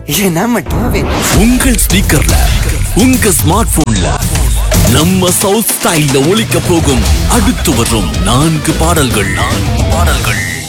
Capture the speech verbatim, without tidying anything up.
ஏன்னா மட்டும் வேணும். உங்கள் ஸ்பீக்கர்ல உங்க ஸ்மார்ட் போன்ல நம்ம சவுத் ஸ்டைல்ல ஒலிக்க போகும் அடுத்து வரும் நான்கு பாடல்கள் நான்கு பாடல்கள்